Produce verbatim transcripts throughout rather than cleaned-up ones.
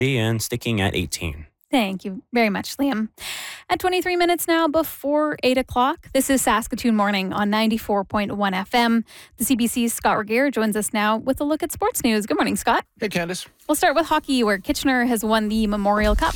and sticking at eighteen. Thank you very much, Liam. At twenty-three minutes now before eight o'clock, this is Saskatoon Morning on ninety-four point one F M. The C B C's Scott Regeer joins us now with a look at sports news. Good morning, Scott. Hey, Candice. We'll start with hockey, where Kitchener has won the Memorial Cup.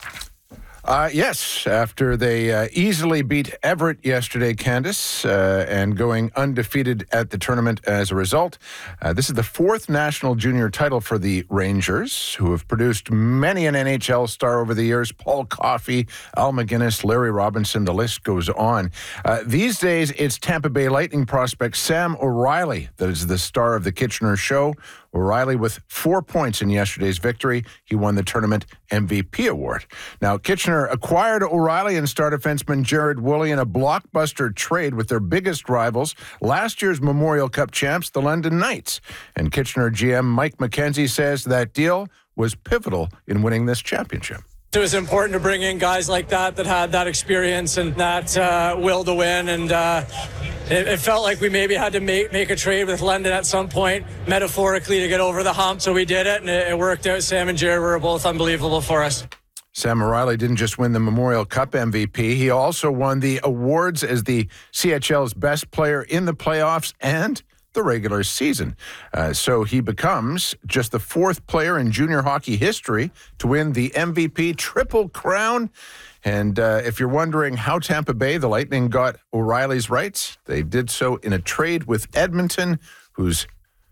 Uh, yes, after they uh, easily beat Everett yesterday, Candice, uh, and going undefeated at the tournament as a result. Uh, this is the fourth national junior title for the Rangers, who have produced many an N H L star over the years. Paul Coffey, Al McGinnis, Larry Robinson, the list goes on. Uh, these days, it's Tampa Bay Lightning prospect Sam O'Reilly that is the star of the Kitchener show. O'Reilly with four points in yesterday's victory. He won the tournament M V P award. Now, Kitchener acquired O'Reilly and star defenseman Jared Woolley in a blockbuster trade with their biggest rivals, last year's Memorial Cup champs, the London Knights. And Kitchener G M Mike McKenzie says that deal was pivotal in winning this championship. It was important to bring in guys like that that had that experience and that uh, will to win. And uh, it, it felt like we maybe had to make, make a trade with London at some point, metaphorically, to get over the hump. So we did it, and it, it worked out. Sam and Jared were both unbelievable for us. Sam O'Reilly didn't just win the Memorial Cup M V P. He also won the awards as the C H L's best player in the playoffs and the regular season. Uh, so he becomes just the fourth player in junior hockey history to win the M V P Triple Crown. And uh, if you're wondering how Tampa Bay, the Lightning, got O'Reilly's rights, they did so in a trade with Edmonton, whose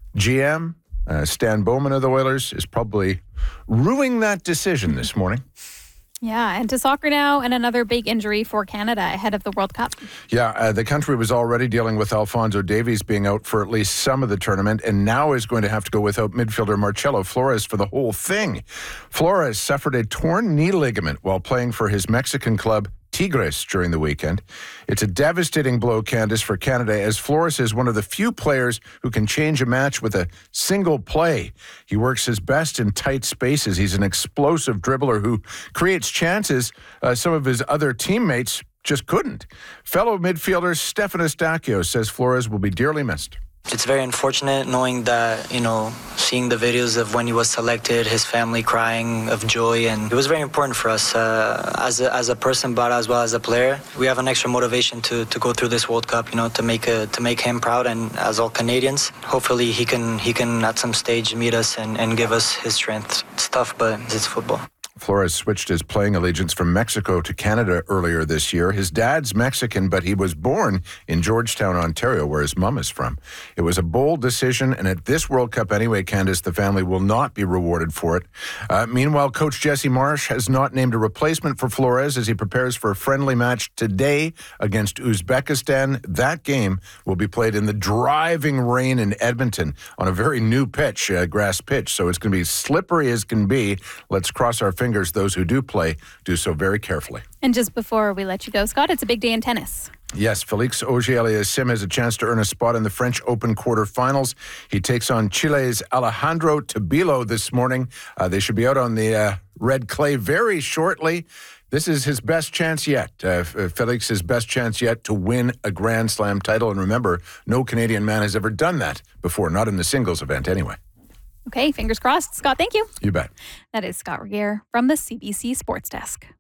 G M, uh, Stan Bowman of the Oilers, is probably ruining that decision this morning. Yeah, and to soccer now, and another big injury for Canada ahead of the World Cup. Yeah, uh, the country was already dealing with Alphonso Davies being out for at least some of the tournament, and now is going to have to go without midfielder Marcelo Flores for the whole thing. Flores suffered a torn knee ligament while playing for his Mexican club Tigres during the weekend. It's a devastating blow, Candice, for Canada, as Flores is one of the few players who can change a match with a single play. He works his best in tight spaces. He's an explosive dribbler who creates chances uh, some of his other teammates just couldn't. Fellow midfielder Stefan Eustaquio says Flores will be dearly missed. It's very unfortunate knowing that, you know, seeing the videos of when he was selected, his family crying of joy, and it was very important for us uh, as a, as a person, but as well as a player. We have an extra motivation to, to go through this World Cup, you know, to make a, to make him proud, and as all Canadians, hopefully he can he can at some stage meet us and, and give us his strength. It's tough, but it's football. Flores switched his playing allegiance from Mexico to Canada earlier this year. His dad's Mexican, but he was born in Georgetown, Ontario, where his mom is from. It was a bold decision, and at this World Cup anyway, Candice, the family will not be rewarded for it. Uh, meanwhile, Coach Jesse Marsh has not named a replacement for Flores as he prepares for a friendly match today against Uzbekistan. That game will be played in the driving rain in Edmonton on a very new pitch, uh, grass pitch, so it's going to be slippery as can be. Let's cross our fingers. Those who do play do so very carefully. And just before we let you go, Scott, it's a big day in tennis. Yes, Felix Auger-Aliassime has a chance to earn a spot in the French Open quarterfinals. He takes on Chile's Alejandro Tabilo this morning. Uh, they should be out on the uh, red clay very shortly. This is his best chance yet. Uh, Felix's best chance yet to win a Grand Slam title. And remember, no Canadian man has ever done that before, not in the singles event anyway. Okay, fingers crossed. Scott, thank you. You bet. That is Scott Regeer from the C B C Sports Desk.